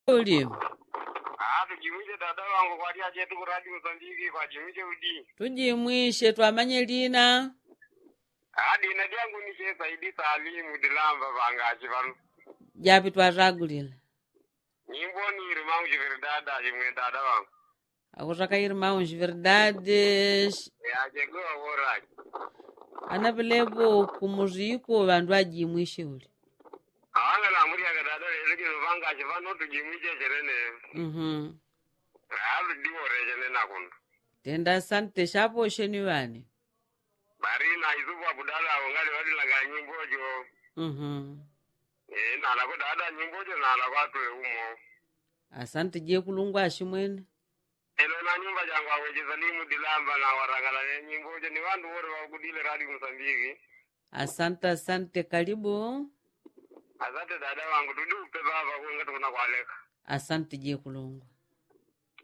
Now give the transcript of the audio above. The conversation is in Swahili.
Ulio. Tujimwishe dada wangu kwa dia chetu kuradi Mozambiki kwa jimwishe udi. Tujimwishe twamanye lina. Dina jangu nishe Saidi Salimu dilamba bangachi vanu. Japi twaragulila. Nyimbo ni irimangu dada jimwe dada wangu. Akutaka irmãos verdades. Chegua woraji. Anapelevo kumuziko vandu ajimwishe uli. Awanga na muri ya dada leki bangachi vanu tujimwishe jerene. Diwo rejene nakunu. Tenda sante shapo sheni wani. Barina izubu abudala wangali wadi laga nyimbo jo. Na lako dada nyimbo jo na lako atu umo. Asante je kulungu ashimwene. Elo na nyumba jangu aweje Salimu dilamba na warangala nyimbo jo ni wandu wore wakudile radi Mozambiki. Asante karibu. Asante dada wangu tudu upe baba kuenga tukuna kwa leka. Asante je kulungu.